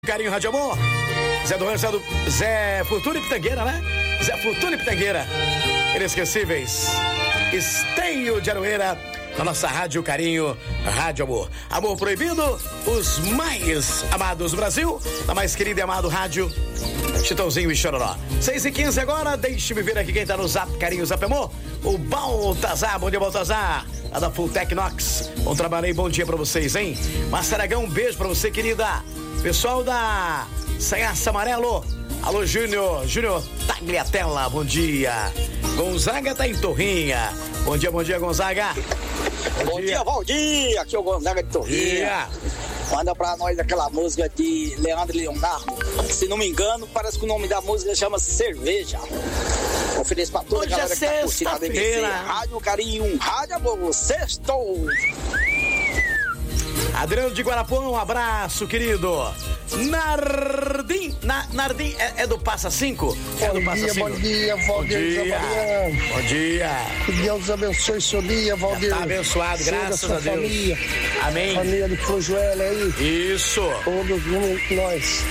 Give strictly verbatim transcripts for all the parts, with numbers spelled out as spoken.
Carinho, Rádio Amor. Zé do Rancho, Zé, do... Zé Fortuna e Pitangueira, né? Zé Fortuna e Pitangueira. Inesquecíveis. Esteio de Aroeira, com a nossa Rádio Carinho, Rádio Amor. Amor proibido, os mais amados do Brasil, da mais querida e amado Rádio Chitãozinho e Chororó. seis e quinze agora, deixe-me ver aqui quem tá no Zap Carinho, Zap Amor. O Baltazar, bom dia, Baltazar. Lá da Full Technox. Bom trabalho aí, bom dia pra vocês, hein? Marceragão, um beijo pra você, querida. Pessoal da Sanhaça Amarelo. Alô, Júnior. Júnior Tagliatella, bom dia. Gonzaga tá em Torrinha. Bom dia, bom dia, Gonzaga. Bom, bom dia. dia, Valdir. Aqui é o Gonzaga de Torrinha. Dia. Manda pra nós aquela música de Leandro e Leonardo. Se não me engano, parece que o nome da música chama Cerveja. Ofereço pra toda a galera que tá curtindo a D B C. Rádio Carinho, Rádio Amor, sextou. Adriano de Guarapuã, um abraço, querido. Nardim, na, Nardim é, é do Passa cinco? É bom do Passa dia, cinco? Bom dia, Valdir. Bom dia, bom dia. Que Deus abençoe seu dia, Valdir. Já tá abençoado, graças a Deus. Família. Amém. Família de Flojoela aí. Isso. Todos nós.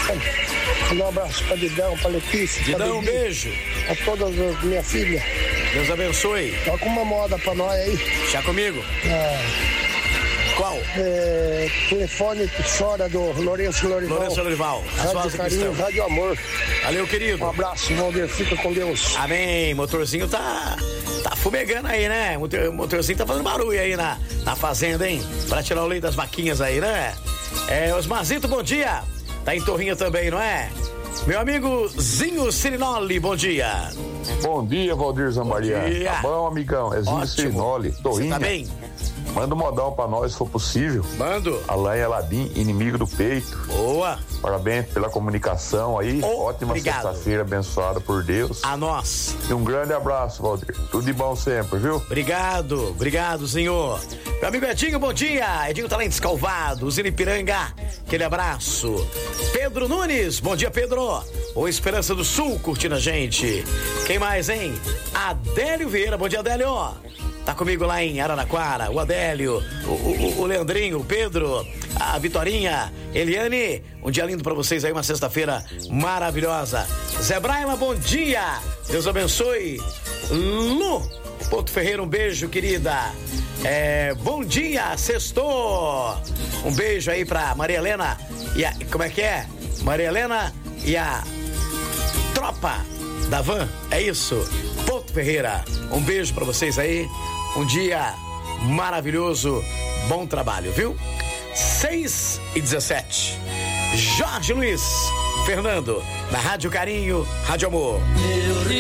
Um abraço pra Didão, pra Letícia. Didão, um beijo. A todas as minhas filhas. Deus abençoe. Toca uma moda pra nós aí. Já comigo? Ah. Qual? É, telefone que chora do Lourenço Lorival. Lourenço Lorival. Rádio Carinho, Rádio Amor. Valeu, querido. Um abraço, Valdir. Fica com Deus. Amém. Motorzinho tá, tá fumegando aí, né? O motorzinho tá fazendo barulho aí na, na fazenda, hein? Pra tirar o leite das vaquinhas aí, né? É, Osmarzito, bom dia. Tá em Torrinha também, não é? Meu amigo Zinho Cirinoli, bom dia. Bom dia, Valdir Zambaria. Bom dia. Tá bom, amigão? É Zinho Cirinoli, Torrinha. Você tá bem? Manda um modal pra nós, se for possível. Mando. Alain Aladim, inimigo do peito. Boa. Parabéns pela comunicação aí. Oh, ótima obrigado. Sexta-feira abençoada por Deus. A nós. E um grande abraço, Valdir. Tudo de bom sempre, viu? Obrigado, obrigado, senhor. Meu amigo Edinho, bom dia. Edinho tá lá em Descalvado, Zinipiranga. Aquele abraço. Pedro Nunes, bom dia, Pedro. O Esperança do Sul curtindo a gente. Quem mais, hein? Adélio Vieira, bom dia, Adélio. Tá comigo lá em Araraquara, o Adélio, o, o, o Leandrinho, o Pedro, a Vitorinha, Eliane, um dia lindo pra vocês aí, uma sexta-feira maravilhosa. Zé Braima, bom dia, Deus abençoe. Lu Porto Ferreira, um beijo, querida. É, bom dia, sextou. Um beijo aí pra Maria Helena e a, como é que é? Maria Helena e a tropa da van, é isso? Porto Ferreira, um beijo pra vocês aí, um dia maravilhoso, bom trabalho, viu? seis e dezessete. Jorge Luiz Fernando, na Rádio Carinho, Rádio Amor.